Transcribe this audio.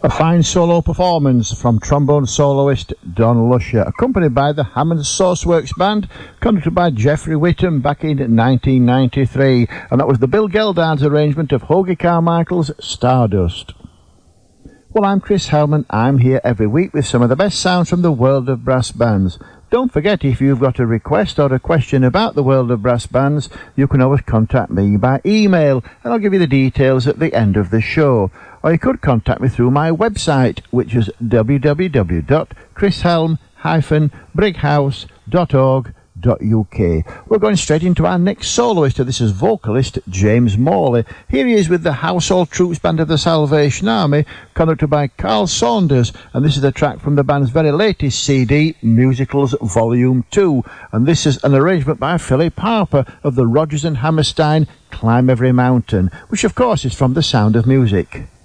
A fine solo performance from trombone soloist Don Lusher, accompanied by the Hammond Sourceworks Band, conducted by Jeffrey Whittam back in 1993, and that was the Bill Geldard's arrangement of Hoagy Carmichael's Stardust. Well, I'm Chris Hellman. I'm here every week with some of the best sounds from the world of brass bands. Don't forget, if you've got a request or a question about the world of brass bands, you can always contact me by email, and I'll give you the details at the end of the show. Or you could contact me through my website, which is www.chrishelm-brighouse.org.uk. We're going straight into our next soloist. This is vocalist James Morley. Here he is with the Household Troops Band of the Salvation Army, conducted by Carl Saunders, and this is a track from the band's very latest CD, Musicals Volume 2, and this is an arrangement by Philip Harper of the Rodgers and Hammerstein Climb Every Mountain, which of course is from The Sound of Music.